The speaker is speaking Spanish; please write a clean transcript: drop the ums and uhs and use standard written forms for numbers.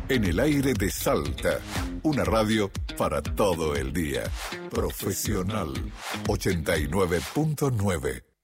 En el aire de Salta, una radio para todo el día. Profesional 89.9.